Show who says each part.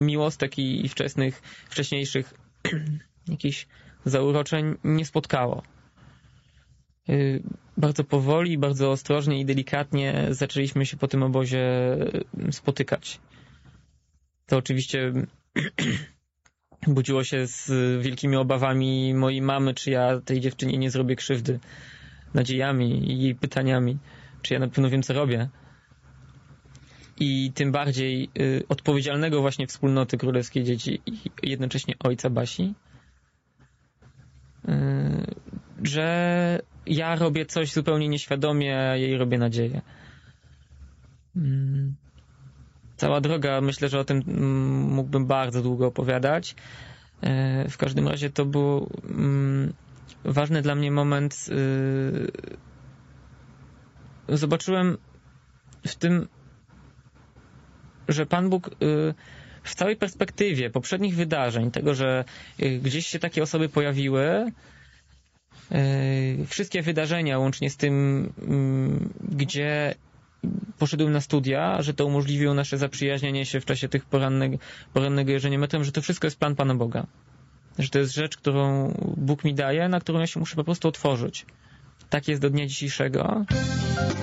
Speaker 1: miłostek i wcześniejszych jakichś zauroczeń nie spotkało. Bardzo powoli, bardzo ostrożnie i delikatnie zaczęliśmy się po tym obozie spotykać. To oczywiście budziło się z wielkimi obawami mojej mamy, czy ja tej dziewczynie nie zrobię krzywdy, nadziejami i jej pytaniami, czy ja na pewno wiem, co robię. I tym bardziej odpowiedzialnego właśnie wspólnoty Królewskiej Dzieci i jednocześnie ojca Basi, że ja robię coś zupełnie nieświadomie, a jej robię nadzieję. Cała droga, myślę, że o tym mógłbym bardzo długo opowiadać. W każdym razie to był ważny dla mnie moment. Zobaczyłem w tym, że Pan Bóg w całej perspektywie poprzednich wydarzeń, tego, że gdzieś się takie osoby pojawiły, wszystkie wydarzenia, łącznie z tym, gdzie poszedłem na studia, że to umożliwiło nasze zaprzyjaźnienie się w czasie tych porannego jeżdżenia metrem, że to wszystko jest plan Pana Boga. Że to jest rzecz, którą Bóg mi daje, na którą ja się muszę po prostu otworzyć. Tak jest do dnia dzisiejszego.